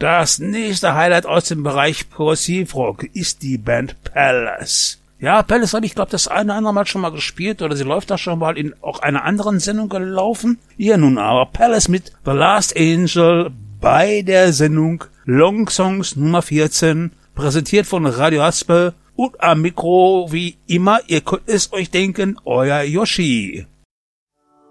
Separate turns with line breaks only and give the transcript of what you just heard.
Das nächste Highlight aus dem Bereich Progressive Rock ist die Band Palace. Ja, Palace habe ich, glaube das eine oder andere Mal schon mal gespielt oder sie läuft da schon mal in auch einer anderen Sendung gelaufen. Hier nun aber Palace mit The Last Angel bei der Sendung Long Songs Nummer 14, präsentiert von Radio Haspel und am Mikro wie immer, ihr könnt es euch denken, euer Yoshi.